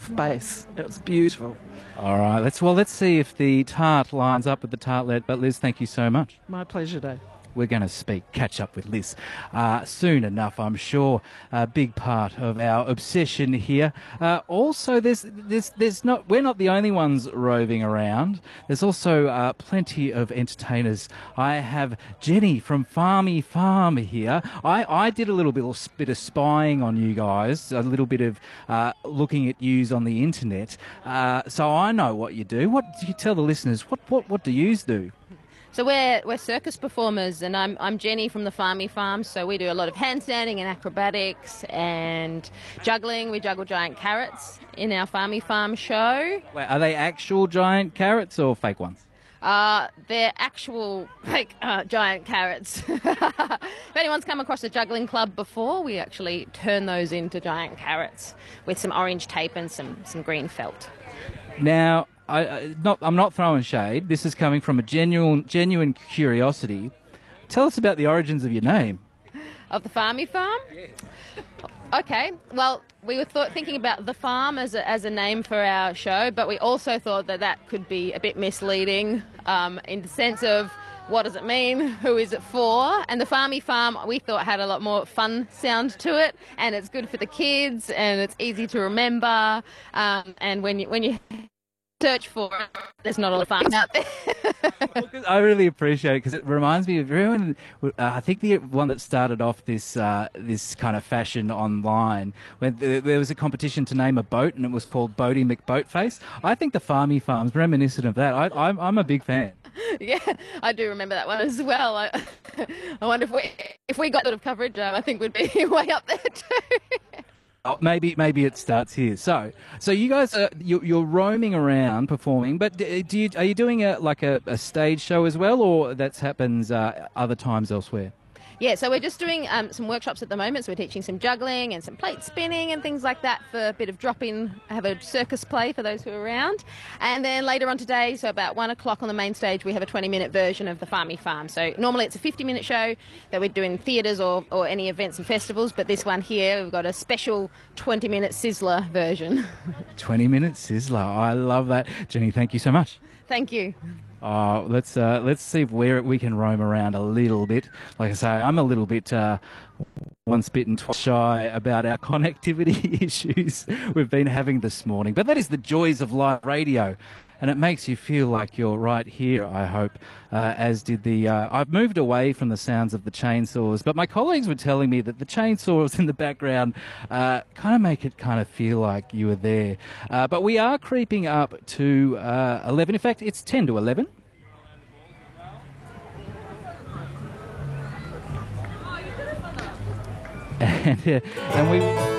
base. It was beautiful. All right, let's see if the tart lines up with the tartlet. But Liz, thank you so much. My pleasure, Dave. We're going to catch up with Liz soon enough, I'm sure. A big part of our obsession here. Also, we're not the only ones roving around. There's also plenty of entertainers. I have Jenny from Farmy Farm here. I did a little bit of spying on you guys, a little bit of looking at yous on the internet. So I know what you do. What do you tell the listeners? What do yous do? So we're circus performers, and I'm Jenny from the Farmy Farm. So we do a lot of handstanding and acrobatics and juggling. We juggle giant carrots in our Farmy Farm show. Wait, are they actual giant carrots or fake ones? They're actual fake giant carrots. If anyone's come across a juggling club before, we actually turn those into giant carrots with some orange tape and some green felt. Now, I'm not throwing shade. This is coming from a genuine curiosity. Tell us about the origins of your name. Of the Farmy Farm? Yes. Okay, well, we were thinking about the farm as a name for our show, but we also thought that could be a bit misleading in the sense of what does it mean, who is it for? And the Farmy Farm, we thought, had a lot more fun sound to it, and it's good for the kids, and it's easy to remember, and when you search for it, there's not a lot of farms out there. I really appreciate it because it reminds me of everyone. I think the one that started off this kind of fashion online, when there was a competition to name a boat, and it was called Boaty McBoatface. I think the Farmy Farm's reminiscent of that. I'm a big fan. Yeah, I do remember that one as well. I wonder if we got sort of coverage, I think we'd be way up there too. Oh, maybe it starts here. So you guys you're roaming around performing, but are you doing a stage show as well, or that happens other times elsewhere? Yeah, so we're just doing some workshops at the moment. So we're teaching some juggling and some plate spinning and things like that for a bit of drop-in, have a circus play for those who are around. And then later on today, so about 1 o'clock on the main stage, we have a 20-minute version of the Farmy Farm. So normally it's a 50-minute show that we do in theatres or any events and festivals, but this one here, we've got a special 20-minute sizzler version. 20-minute sizzler. I love that. Jenny, thank you so much. Thank you. Let's see where we can roam around a little bit. Like I say, I'm a little bit once bitten, twice shy about our connectivity issues we've been having this morning. But that is the joys of live radio. And it makes you feel like you're right here, I hope, as did the... I've moved away from the sounds of the chainsaws, but my colleagues were telling me that the chainsaws in the background kind of make it kind of feel like you were there. But we are creeping up to 11. In fact, it's 10 to 11. And we...